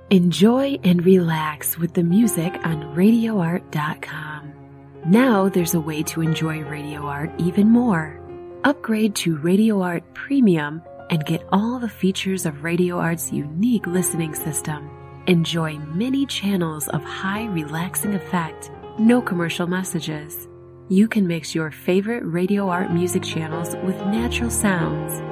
Enjoy and relax with the music on RadioArt.com. Now there's a way to enjoy Radio Art even more. Upgrade to Radio Art Premium and get all the features of Radio Art's unique listening system. Enjoy many channels of high relaxing effect, no commercial messages. You can mix your favorite Radio Art music channels with natural sounds.